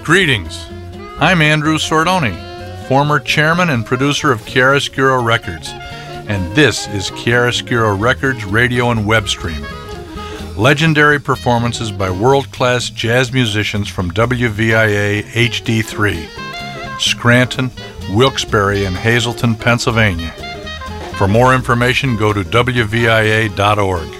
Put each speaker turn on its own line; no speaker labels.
Greetings. I'm Andrew Sordoni, former chairman and producer of Chiaroscuro Records, and this is Chiaroscuro Records radio and web stream. Legendary performances by world-class jazz musicians from WVIA HD3, Scranton, Wilkes-Barre, and Hazleton, Pennsylvania. For more information, go to WVIA.org.